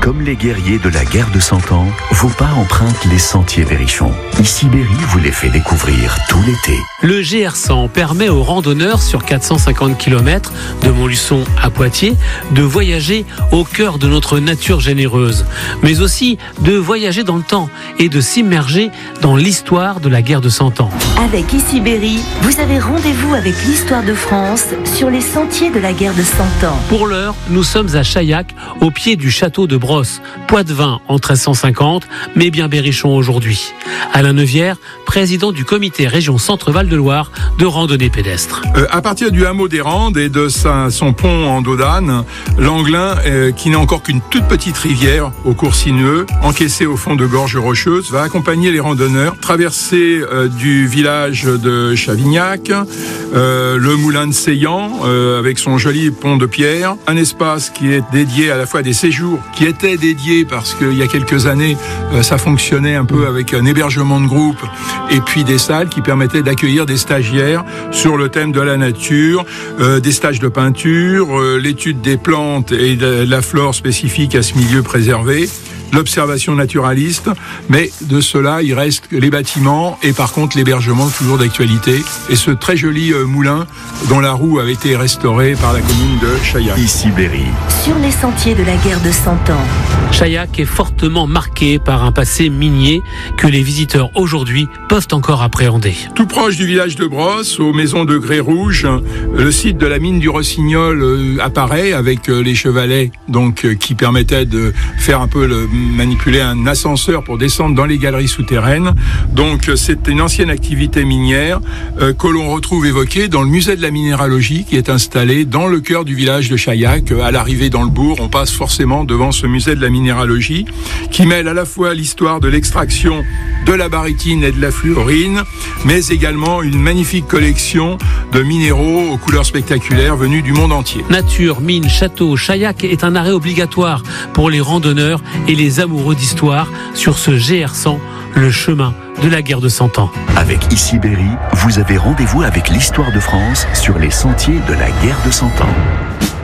Comme les guerriers de la guerre de 100 ans, vos pas empruntent les sentiers Berrichon. Ici Berry vous les fait découvrir tout l'été. Le GR100 permet aux randonneurs sur 450 km de Montluçon à Poitiers de voyager au cœur de notre nature généreuse, mais aussi de voyager dans le temps et de s'immerger dans l'histoire de la guerre de 100 ans. Avec Ici Berry, vous avez rendez-vous avec l'histoire de France sur les sentiers de la guerre de 100 ans. Pour l'heure, nous sommes à Chaillac, au pied du château de Brosse, Poitevin en 1350, mais bien Berrichon aujourd'hui. Alain Neuvière, président du comité région Centre-Val de Loire de randonnée pédestre. À partir du hameau des Randes et de son pont en dos d'âne, l'Anglin, qui n'est encore qu'une toute petite rivière au cours sinueux, encaissée au fond de gorges rocheuses, va accompagner les randonneurs, traverser du village de Chavignac, le moulin de Seillan, avec son joli pont de pierre, un espace qui est dédié à la fois à des séjours, qui était dédié parce qu'il y a quelques années, ça fonctionnait un peu avec un hébergement de groupe, et puis des salles qui permettaient d'accueillir des stagiaires sur le thème de la nature, des stages de peinture, l'étude des plantes et de la flore spécifique à ce milieu préservé, l'observation naturaliste, mais de cela, il reste les bâtiments et par contre l'hébergement toujours d'actualité et ce très joli moulin dont la roue avait été restaurée par la commune de Chaillac. Ici Berry. Sur les sentiers de la guerre de 100 ans. Chaillac est fortement marqué par un passé minier que les visiteurs aujourd'hui peuvent encore appréhender. Tout proche du village de Brosse, aux maisons de grès rouge, le site de la mine du Rossignol apparaît avec les chevalets donc qui permettaient de faire un peu manipuler un ascenseur pour descendre dans les galeries souterraines. Donc c'est une ancienne activité minière que l'on retrouve évoquée dans le musée de la minéralogie qui est installé dans le cœur du village de Chaillac. À l'arrivée dans le bourg, on passe forcément devant ce musée de la minéralogie qui mêle à la fois l'histoire de l'extraction de la barytine et de la fluorine, mais également une magnifique collection de minéraux aux couleurs spectaculaires venus du monde entier. Nature, mine, château, Chaillac est un arrêt obligatoire pour les randonneurs et les amoureux d'histoire sur ce GR100, le chemin de la guerre de 100 ans. Avec Ici Berry, vous avez rendez-vous avec l'histoire de France sur les sentiers de la guerre de 100 ans.